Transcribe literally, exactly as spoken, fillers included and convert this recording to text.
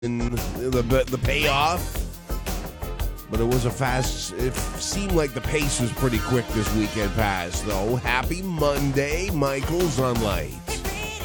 the the payoff. But it was a fast, it seemed like the pace was pretty quick this weekend pass, though. Happy Monday, Michael's on Light.